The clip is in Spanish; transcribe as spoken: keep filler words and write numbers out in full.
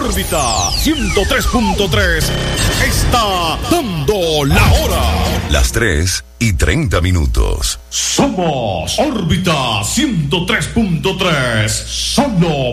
Órbita ciento tres punto tres está dando la hora. Las tres y treinta minutos. Somos Órbita ciento tres punto tres. Solo